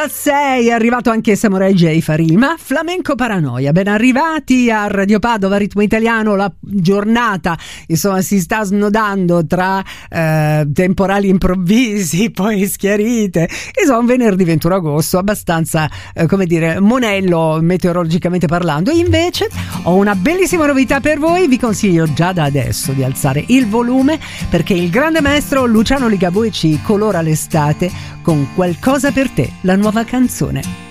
6:36 è arrivato anche Samurai J Farima, Flamenco Paranoia. Ben arrivati a Radio Padova, Ritmo Italiano. La giornata insomma si sta snodando tra temporali improvvisi, poi schiarite, insomma un venerdì 21 agosto abbastanza come dire monello meteorologicamente parlando. Invece ho una bellissima novità per voi, vi consiglio già da adesso di alzare il volume, perché il grande maestro Luciano Ligabue ci colora l'estate con Qualcosa per te, la nuova canzone.